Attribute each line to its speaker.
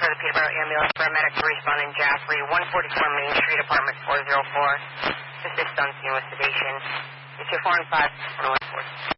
Speaker 1: for the Peterborough Ambulance. Paramedics to respond in Jaffrey, 144 Main Street, apartment 404. Assist on scene with sedation. It's your 4 and 5, 114.